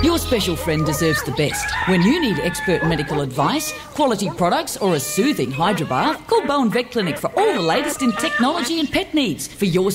Your special friend deserves the best. When you need expert medical advice, quality products or a soothing hydrobath, call Bowen Vet Clinic for all the latest in technology and pet needs for your